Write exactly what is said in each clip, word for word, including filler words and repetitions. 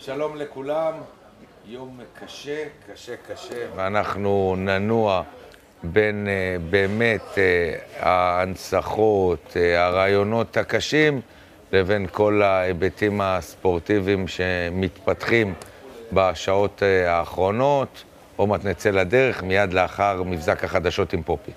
שלום לכולם, יום קשה, קשה, קשה, ואנחנו ננוע בין uh, באמת uh, ההנצחות, uh, הרעיונות הקשים, לבין כל ההיבטים הספורטיביים שמתפתחים בשעות uh, האחרונות. עוד מעט נצא לדרך, מיד לאחר מבזק החדשות עם פופי.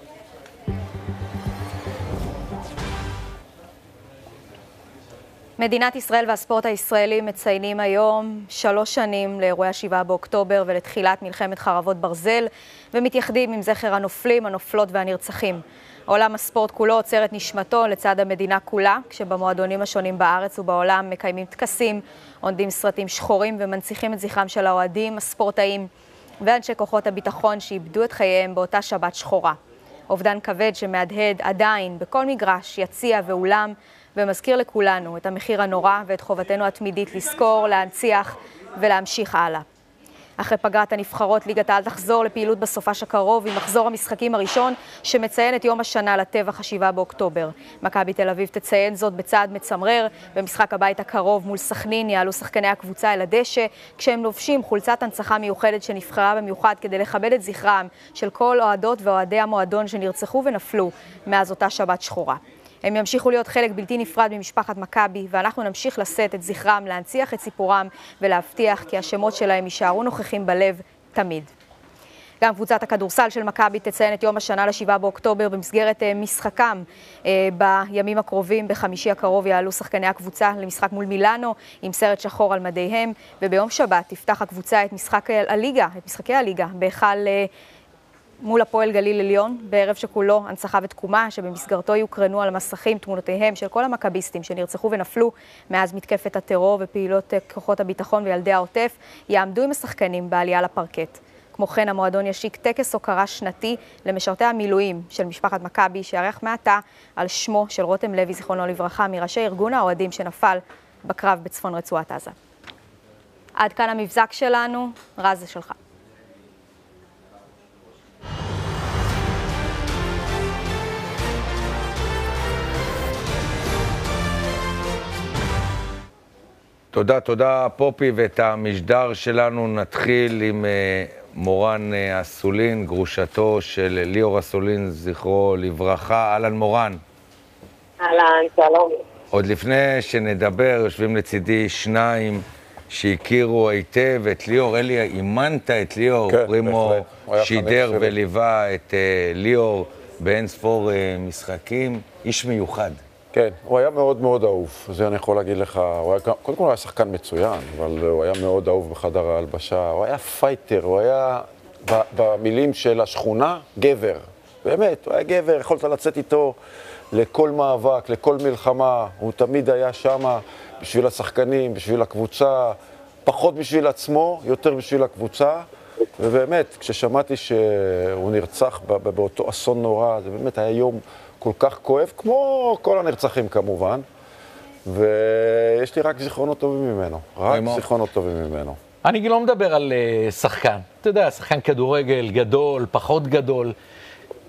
מדינת ישראל והספורט הישראלי מציינים היום שלוש שנים לאירועי השבעה באוקטובר ולתחילת מלחמת חרבות ברזל, ומתייחדים עם זכר הנופלים, הנופלות והנרצחים. עולם הספורט כולו עוצר את נשמתו לצד המדינה כולה, כשבמועדונים השונים בארץ ובעולם מקיימים טקסים, עונדים סרטים שחורים ומנציחים את זכרם של האוהדים, הספורטאים ואנשי כוחות הביטחון שאיבדו את חייהם באותה שבת שחורה. אובדן כבד שמהדהד עדיין בכל מגרש, יציע ואולם, ומזכיר לכולנו את המחיר הנורא ואת חובתנו התמידית לזכור, להנציח ולהמשיך הלאה. אחרי פגרת הנבחרות, ליגת העל תחזור לפעילות בסופש הקרוב עם מחזור המשחקים הראשון שמציין את יום השנה לטבח השבעה באוקטובר. מכבי תל אביב תציין זאת בצעד מצמרר. במשחק הבית הקרוב מול סכנין יעלו שחקני הקבוצה אל הדשא, כשהם לובשים חולצת הנצחה מיוחדת שנבחרה במיוחד כדי לכבד את זכרם של כל אוהדות ואוהדי המועדון שנרצחו ונפלו מאז אותה שבת שחורה. הם ימשיכו להיות חלק בלתי נפרד ממשפחת מכבי, ואנחנו נמשיך לשאת את זכרם, להנציח את סיפורם ולהבטיח כי השמות שלהם יישארו נוכחים בלב תמיד. גם קבוצת הכדורסל של מכבי תציין את יום השנה לשבעה באוקטובר במסגרת משחקם. בימים הקרובים, בחמישי הקרוב, יעלו שחקני הקבוצה למשחק מול מילאנו עם סרט שחור על מדיהם, וביום שבת תפתח הקבוצה את משחק הליגה, את משחקי הליגה, בהיכל מול הפועל גליל עליון, בערב שכולו הנצחה ותקומה, שבמסגרתו יוקרנו על המסכים תמונותיהם של כל המכביסטים שנרצחו ונפלו מאז מתקפת הטרור, ופעילות כוחות הביטחון וילדי העוטף יעמדו עם השחקנים בעלייה לפרקט. כמו כן, המועדון ישיק טקס הוקרה שנתי למשרתי המילואים של משפחת מכבי, שיערך מעתה על שמו של רותם לוי, זיכרונו לברכה, מראשי ארגון האוהדים שנפל בקרב בצפון רצועת עזה. עד כאן המבזק שלנו, רז זה שלך. תודה, תודה פופי, ואת המשדר שלנו נתחיל עם uh, מורן uh, אסולין, גרושתו של ליאור אסולין, זכרו לברכה. אהלן מורן. אהלן, שלום. עוד לפני שנדבר, יושבים לצידי שניים שהכירו היטב את ליאור. אלי, אימנת את ליאור, כן, פרימו שידר וליווה את uh, ליאור באין ספור uh, משחקים, איש מיוחד. כן, הוא היה מאוד מאוד אהוב, זה אני יכול להגיד לך. הוא היה, קודם כל הוא היה שחקן מצוין, אבל הוא היה מאוד אהוב בחדר ההלבשה. הוא היה פייטר, הוא היה במילים של השכונה, גבר. באמת, הוא היה גבר, יכולת לצאת איתו לכל מאבק, לכל מלחמה. הוא תמיד היה שם בשביל השחקנים, בשביל הקבוצה, פחות בשביל עצמו, יותר בשביל הקבוצה. ובאמת, כששמעתי שהוא נרצח באותו אסון נורא, זה באמת היה יום כל כך כואב, כמו כל הנרצחים כמובן, ויש לי רק זיכרונות טובים ממנו, רק זיכרונות טובים ממנו. אני לא מדבר על uh, שחקן, אתה יודע, שחקן כדורגל גדול, פחות גדול,